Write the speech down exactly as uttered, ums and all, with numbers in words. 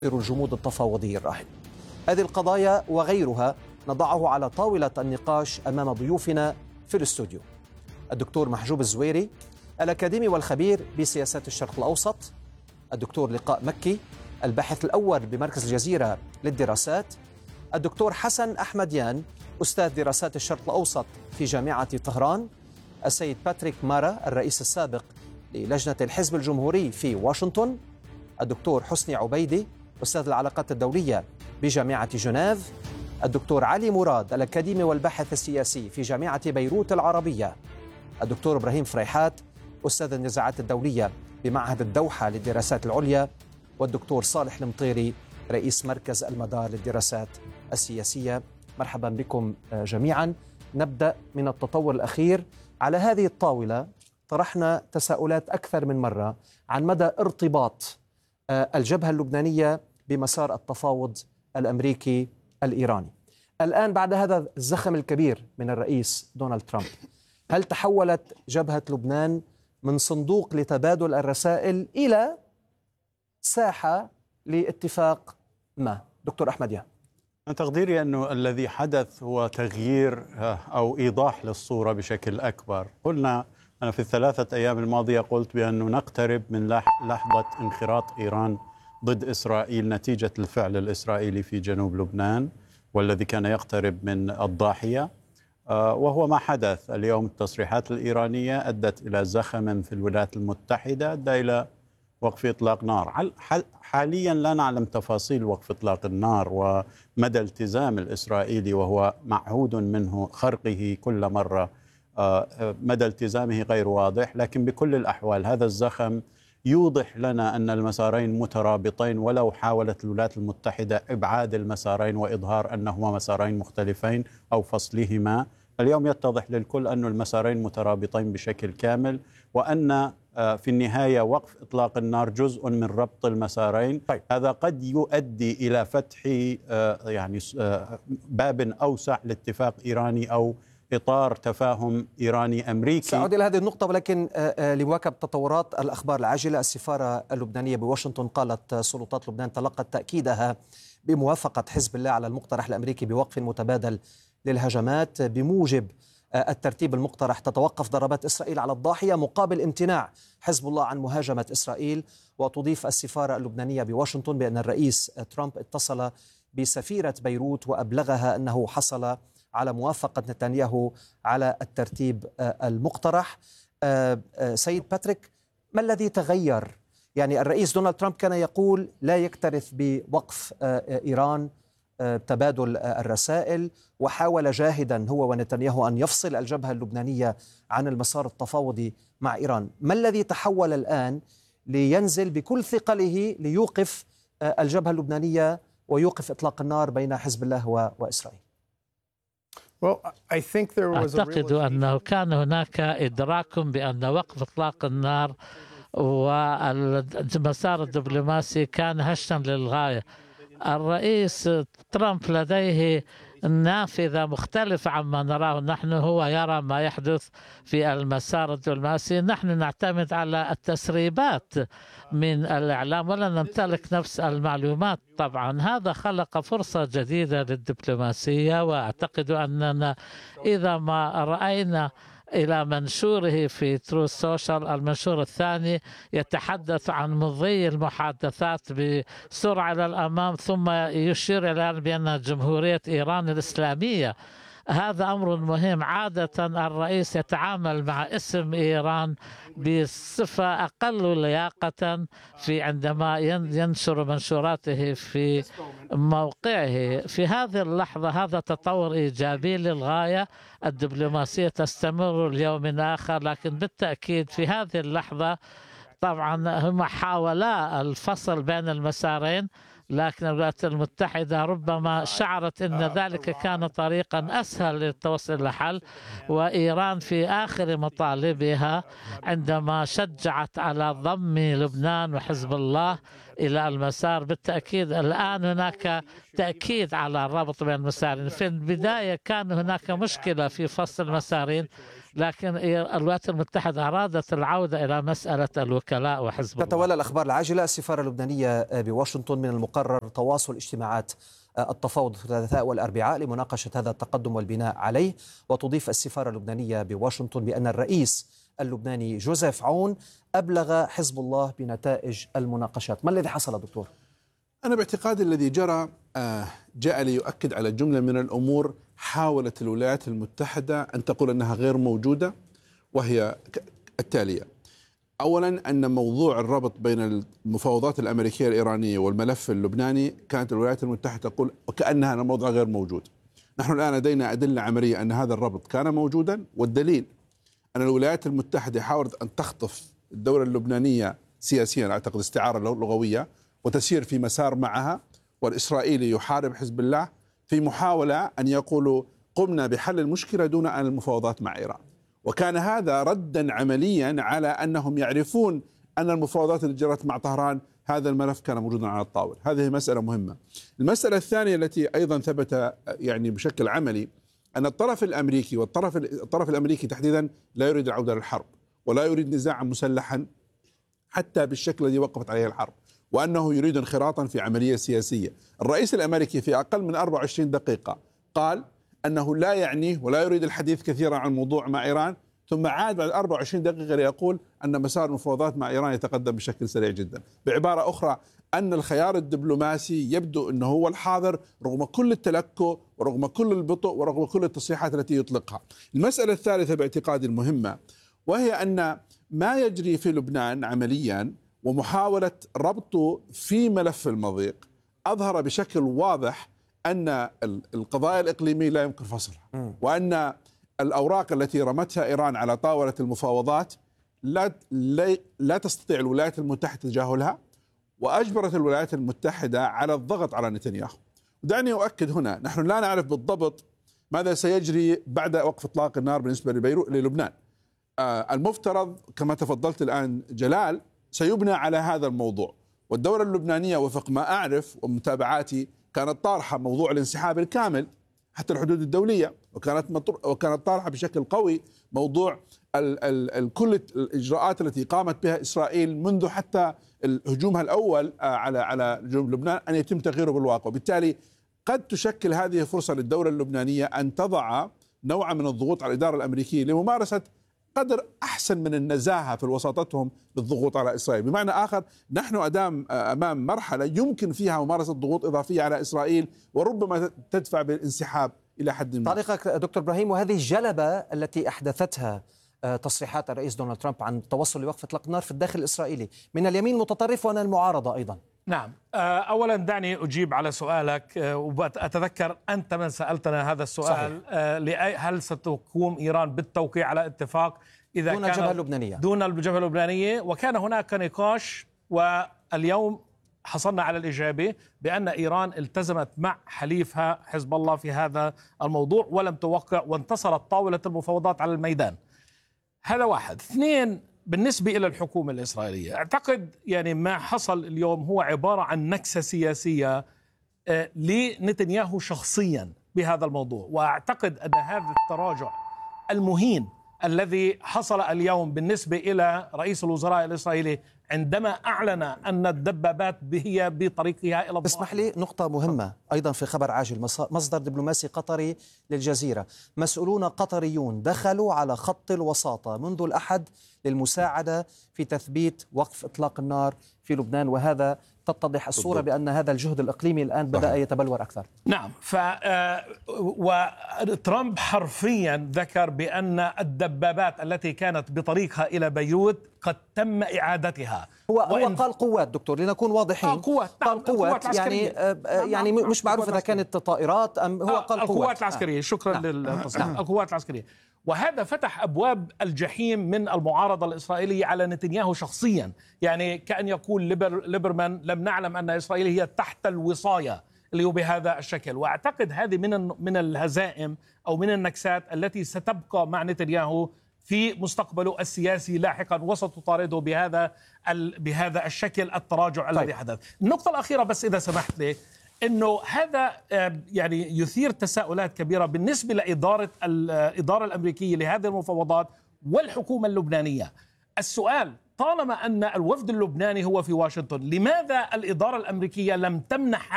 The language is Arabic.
الجمود التفاوضي الراهن. هذه القضايا وغيرها نضعه على طاولة النقاش أمام ضيوفنا في الاستوديو: الدكتور محجوب الزويري، الأكاديمي والخبير بسياسات الشرق الأوسط; الدكتور لقاء مكي، الباحث الأول بمركز الجزيرة للدراسات; الدكتور حسن أحمديان، أستاذ دراسات الشرق الأوسط في جامعة طهران; السيد باتريك مارا، الرئيس السابق للجنة الحزب الجمهوري في واشنطن; الدكتور حسني عبيدي، أستاذ العلاقات الدولية بجامعة جنيف; الدكتور علي مراد، الأكاديمي والباحث السياسي في جامعة بيروت العربية; الدكتور إبراهيم فريحات، أستاذ النزاعات الدولية بمعهد الدوحة للدراسات العليا; والدكتور صالح المطيري، رئيس مركز المدار للدراسات السياسية. مرحبا بكم جميعا. نبدأ من التطور الأخير. على هذه الطاولة طرحنا تساؤلات أكثر من مرة عن مدى ارتباط الجبهة اللبنانية بمسار التفاوض الأمريكي الإيراني. الآن بعد هذا الزخم الكبير من الرئيس دونالد ترامب، هل تحولت جبهة لبنان من صندوق لتبادل الرسائل إلى ساحة لاتفاق ما؟ دكتور أحمديان. تقديري أنه الذي حدث هو تغيير أو إيضاح للصورة بشكل أكبر. قلنا أنا في الثلاثة أيام الماضية قلت بأنه نقترب من لحظة انخراط إيران ضد إسرائيل نتيجة الفعل الإسرائيلي في جنوب لبنان، والذي كان يقترب من الضاحية، وهو ما حدث اليوم. التصريحات الإيرانية أدت إلى زخم في الولايات المتحدة، أدى إلى وقف إطلاق نار. حاليا لا نعلم تفاصيل وقف إطلاق النار ومدى التزام الإسرائيلي، وهو معهود منه خرقه كل مرة. مدى التزامه غير واضح، لكن بكل الأحوال هذا الزخم يوضح لنا أن المسارين مترابطين، ولو حاولت الولايات المتحدة إبعاد المسارين وإظهار أنهما مسارين مختلفين أو فصلهما. اليوم يتضح للكل أن المسارين مترابطين بشكل كامل، وأن في النهاية وقف إطلاق النار جزء من ربط المسارين. طيب. هذا قد يؤدي إلى فتح يعني باب أوسع لاتفاق إيراني أو إطار تفاهم إيراني أمريكي. سأعود إلى هذه النقطة، ولكن لمواكبة تطورات الأخبار العاجلة، السفارة اللبنانية بواشنطن قالت سلطات لبنان تلقت تأكيدها بموافقة حزب الله على المقترح الأمريكي بوقف متبادل للهجمات. بموجب الترتيب المقترح تتوقف ضربات إسرائيل على الضاحية مقابل امتناع حزب الله عن مهاجمة إسرائيل. وتضيف السفارة اللبنانية بواشنطن بأن الرئيس ترامب اتصل بسفيرة بيروت وأبلغها أنه حصل على موافقة نتنياهو على الترتيب المقترح. سيد باتريك، ما الذي تغير؟ يعني الرئيس دونالد ترامب كان يقول لا يكترث بوقف إيران، تبادل الرسائل، وحاول جاهدا هو ونتنياهو أن يفصل الجبهة اللبنانية عن المسار التفاوضي مع إيران. ما الذي تحول الآن لينزل بكل ثقله ليوقف الجبهة اللبنانية ويوقف إطلاق النار بين حزب الله وإسرائيل؟ أعتقد أنه كان هناك إدراك بأن وقف إطلاق النار والمسار الدبلوماسي كان هشا للغاية. الرئيس ترامب لديه نافذة مختلفة عما نراه نحن. هو يرى ما يحدث في المسار الدبلوماسي، نحن نعتمد على التسريبات من الإعلام ولا نمتلك نفس المعلومات. طبعا هذا خلق فرصة جديدة للدبلوماسية، وأعتقد أننا إذا ما رأينا إلى منشوره في تروث سوشيال، المنشور الثاني يتحدث عن مضي المحادثات بسرعة إلى الأمام، ثم يشير إلى بأن جمهورية إيران الإسلامية. هذا أمر مهم. عادة الرئيس يتعامل مع اسم إيران بصفة أقل لياقة في عندما ينشر منشوراته في موقعه. في هذه اللحظة هذا تطور إيجابي للغاية. الدبلوماسية تستمر اليوم آخر، لكن بالتأكيد في هذه اللحظة طبعا هم حاولا الفصل بين المسارين، لكن الولايات المتحدة ربما شعرت أن ذلك كان طريقا أسهل للتوصل إلى حل. وإيران في آخر مطالبها عندما شجعت على ضم لبنان وحزب الله إلى المسار. بالتأكيد الآن هناك تأكيد على الربط بين المسارين. في البداية كان هناك مشكلة في فصل المسارين، لكن الولايات المتحدة أرادت العودة إلى مسألة الوكلاء وحزب الله. تتولى الأخبار العاجلة. السفارة اللبنانية بواشنطن من المقرر تواصل اجتماعات التفاوض الثلاثاء والأربعاء لمناقشة هذا التقدم والبناء عليه. وتضيف السفارة اللبنانية بواشنطن بأن الرئيس اللبناني جوزيف عون أبلغ حزب الله بنتائج المناقشات. ما الذي حصل دكتور؟ أنا باعتقادي الذي جرى جاء ليؤكد على جملة من الأمور حاولت الولايات المتحدة أن تقول أنها غير موجودة، وهي التالية: أولا أن موضوع الربط بين المفاوضات الأمريكية الإيرانية والملف اللبناني كانت الولايات المتحدة تقول وكأنها الموضوع غير موجود. نحن الآن لدينا أدلة عملية أن هذا الربط كان موجودا، والدليل أن الولايات المتحدة حاولت أن تخطف الدولة اللبنانية سياسيا، أعتقد استعارة لغوية، وتسير في مسار معها، والإسرائيلي يحارب حزب الله في محاولة أن يقولوا قمنا بحل المشكلة دون أن المفاوضات مع إيران. وكان هذا ردا عمليا على أنهم يعرفون أن المفاوضات اللي جرت مع طهران هذا الملف كان موجودا على الطاولة. هذه مسألة مهمة. المسألة الثانية التي أيضا ثبت يعني بشكل عملي أن الطرف الأمريكي والطرف الطرف الأمريكي تحديدا لا يريد العودة للحرب، ولا يريد نزاعا مسلحا حتى بالشكل الذي وقفت عليه الحرب، وأنه يريد انخراطا في عملية سياسية. الرئيس الأمريكي في أقل من أربعة وعشرين دقيقة قال أنه لا يعنيه ولا يريد الحديث كثيرا عن الموضوع مع إيران، ثم عاد بعد أربعة وعشرين دقيقة ليقول أن مسار المفاوضات مع إيران يتقدم بشكل سريع جدا. بعبارة أخرى أن الخيار الدبلوماسي يبدو أنه هو الحاضر رغم كل التلكؤ ورغم كل البطء ورغم كل التصريحات التي يطلقها. المسألة الثالثة باعتقادي المهمة، وهي أن ما يجري في لبنان عمليا ومحاولة ربطه في ملف المضيق أظهر بشكل واضح أن القضايا الإقليمية لا يمكن فصلها، وأن الأوراق التي رمتها إيران على طاولة المفاوضات لا, لا, لا تستطيع الولايات المتحدة تجاهلها، وأجبرت الولايات المتحدة على الضغط على نتنياهو. ودعني أؤكد هنا نحن لا نعرف بالضبط ماذا سيجري بعد وقف إطلاق النار بالنسبة لبيروت للبنان. آه المفترض كما تفضلت الآن جلال سيبنى على هذا الموضوع، والدولة اللبنانية وفق ما أعرف ومتابعاتي كانت طارحة موضوع الانسحاب الكامل حتى الحدود الدولية، وكانت وكانت طارحة بشكل قوي موضوع ال ال ال كل الإجراءات التي قامت بها إسرائيل منذ حتى هجومها الأول على على جنوب لبنان أن يتم تغييره بالواقع. وبالتالي قد تشكل هذه فرصة للدولة اللبنانية أن تضع نوعا من الضغوط على الإدارة الأمريكية لممارسة قدر أحسن من النزاهة في وساطتهم للضغوط على إسرائيل. بمعنى آخر نحن أدام أمام مرحلة يمكن فيها ممارسة ضغوط إضافية على إسرائيل وربما تدفع بالانسحاب إلى حد ما. تعليقك دكتور إبراهيم، وهذه الجلبة التي أحدثتها تصريحات الرئيس دونالد ترامب عن التوصل لوقف إطلاق النار في الداخل الإسرائيلي من اليمين المتطرف ومن المعارضة أيضا. نعم، أولا دعني أجيب على سؤالك، وأتذكر أنت من سألتنا هذا السؤال. صحيح. هل ستقوم إيران بالتوقيع على اتفاق إذا دون كان الجبهة اللبنانية دون الجبهة اللبنانية؟ وكان هناك نقاش، واليوم حصلنا على الإجابة بأن إيران التزمت مع حليفها حزب الله في هذا الموضوع ولم توقع، وانتصرت طاولة المفاوضات على الميدان. هذا واحد. اثنين، بالنسبة إلى الحكومة الإسرائيلية أعتقد يعني ما حصل اليوم هو عبارة عن نكسة سياسية لنتنياهو شخصيا بهذا الموضوع، وأعتقد أن هذا التراجع المهين الذي حصل اليوم بالنسبة إلى رئيس الوزراء الإسرائيلي عندما أعلن أن الدبابات هي بطريقها إلى الضفة. اسمح لي نقطة مهمة أيضا في خبر عاجل، مصدر دبلوماسي قطري للجزيرة: مسؤولون قطريون دخلوا على خط الوساطة منذ الأحد للمساعدة في تثبيت وقف إطلاق النار في لبنان، وهذا تتضح الصورة بأن هذا الجهد الإقليمي الآن بدأ يتبلور أكثر. نعم، ف وترامب حرفيا ذكر بأن الدبابات التي كانت بطريقها إلى بيروت قد تم إعادتها. هو هو قال قوات دكتور لنكون واضحين. آه قوات. قال قوات, قوات يعني آه يعني نعم مش معروف إذا كانت طائرات أم هو آه قال القوات قوات العسكرية. آه. شكرا نعم. للتصحيح. نعم. القوات العسكرية. وهذا فتح أبواب الجحيم من المعارضة الإسرائيلية على نتنياهو شخصيا، يعني كأن يقول ليبر ليبرمان لم نعلم أن إسرائيل هي تحت الوصاية اللي هو بهذا الشكل. وأعتقد هذه من من الهزائم أو من النكسات التي ستبقى مع نتنياهو في مستقبله السياسي لاحقا، وستطارده بهذا بهذا الشكل التراجع طيب. الذي حدث. النقطة الأخيرة بس إذا سمحت لي، انه هذا يعني يثير تساؤلات كبيرة بالنسبة لإدارة الإدارة الأمريكية لهذه المفاوضات والحكومة اللبنانية. السؤال، طالما أن الوفد اللبناني هو في واشنطن، لماذا الإدارة الأمريكية لم تمنح